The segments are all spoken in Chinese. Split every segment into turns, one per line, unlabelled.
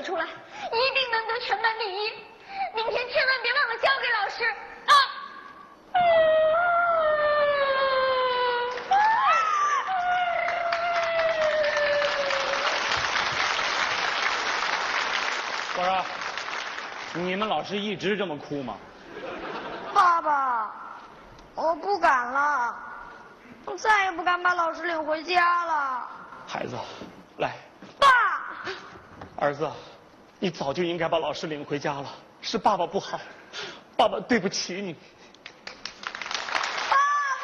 写出来，一定能得全班第一。明天千万别忘了交给老师啊！
我说，你们老师一直这么哭吗？
爸爸，我不敢了，我再也不敢把老师领回家了。
孩子，来，
爸，
儿子，你早就应该把老师领回家了，是爸爸不好，爸爸对不起你。
爸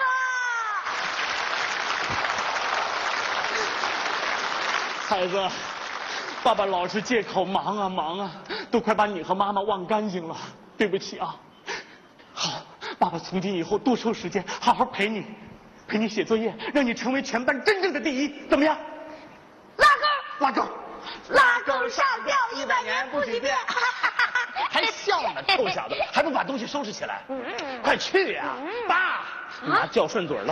爸，
孩子，爸爸老是借口忙啊忙啊，都快把你和妈妈忘干净了，对不起啊。好，爸爸从今以后多抽时间，好好陪你写作业，让你成为全班真正的第一，怎么样？拉钩，
拉钩上吊100年不许变。
还笑呢，臭小子，还不把东西收拾起来？快去呀！爸，妈叫顺嘴了。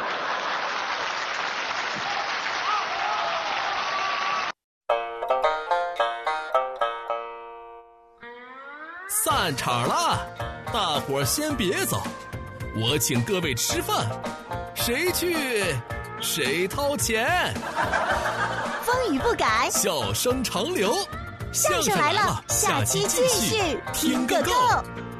散场了，大伙儿先别走，我请各位吃饭，谁去谁掏钱。
风雨不改，
笑声长流，
相声来了，下期继续听个够。